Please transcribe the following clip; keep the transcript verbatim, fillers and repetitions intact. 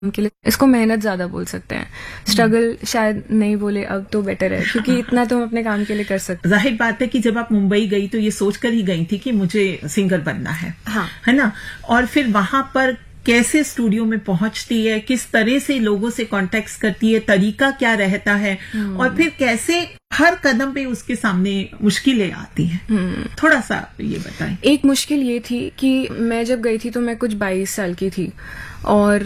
के लिए इसको मेहनत ज्यादा बोल सकते हैं, स्ट्रगल शायद नहीं बोले अब तो बेटर है, क्योंकि इतना तो हम अपने काम के लिए कर सकते हैं। जाहिर बात है कि जब आप मुंबई गई तो ये सोचकर ही गई थी कि मुझे सिंगर बनना है, हाँ, है ना। और फिर वहां पर कैसे स्टूडियो में पहुंचती है, किस तरह से लोगों से कांटेक्ट करती है, तरीका क्या रहता है, और फिर कैसे हर कदम पे उसके सामने मुश्किलें आती हैं, थोड़ा सा ये बताएं। एक मुश्किल ये थी कि मैं जब गई थी तो मैं कुछ बाईस साल की थी और